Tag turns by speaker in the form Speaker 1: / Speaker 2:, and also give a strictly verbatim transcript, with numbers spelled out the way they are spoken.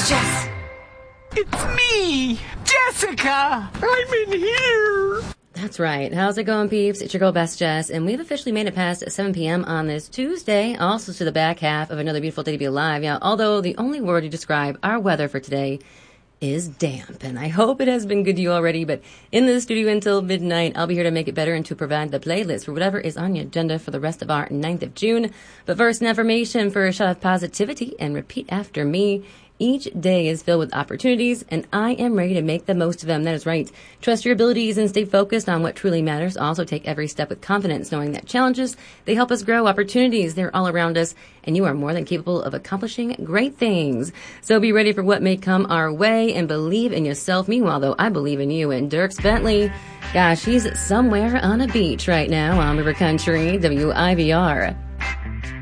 Speaker 1: It's Jess.
Speaker 2: It's me, Jessica. I'm in here.
Speaker 3: That's right. How's it going, peeps? It's your girl, Best Jess, and we've officially made it past seven p.m. on this Tuesday, also to the back half of another beautiful day to be alive. Yeah, although the only word to describe our weather for today is damp, and I hope it has been good to you already, but in the studio until midnight, I'll be here to make it better and to provide the playlist for whatever is on your agenda for the rest of our ninth of June. But first, an affirmation for a shot of positivity, and repeat after me. Each day is filled with opportunities, and I am ready to make the most of them. That is right. Trust your abilities and stay focused on what truly matters. Also take every step with confidence, knowing that challenges, they help us grow. Opportunities, they're all around us, and you are more than capable of accomplishing great things. So be ready for what may come our way and believe in yourself. Meanwhile, though, I believe in you. And Dierks Bentley, gosh, he's somewhere on a beach right now on River Country, W I V R.